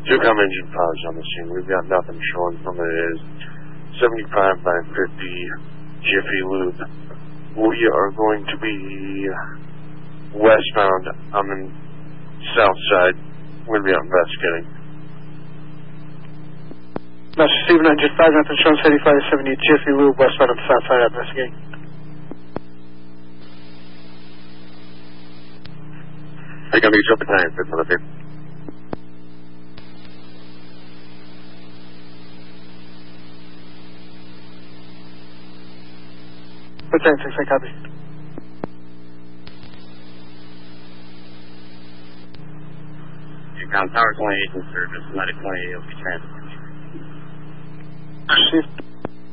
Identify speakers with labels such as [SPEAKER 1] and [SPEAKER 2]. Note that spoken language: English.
[SPEAKER 1] Intercom engine powers on the scene. We've got nothing showing from it. It is 75 by 50 Jiffy Lube. We are going to be westbound on the south side. We're going to be out investigating.
[SPEAKER 2] Master Stephen, engine 5, nothing showing 75 to 70 Jiffy Lube, westbound on the south side, investigating.
[SPEAKER 1] Take on the short battalion, fifth on the field.
[SPEAKER 2] Battalion 6, I copy.
[SPEAKER 1] Ground Tower 28 in service, 20 AOP transit.
[SPEAKER 2] Shift